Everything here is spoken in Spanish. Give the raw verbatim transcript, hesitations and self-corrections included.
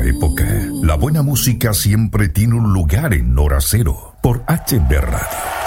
cada época, la buena música siempre tiene un lugar en Hora Cero por H B Radio.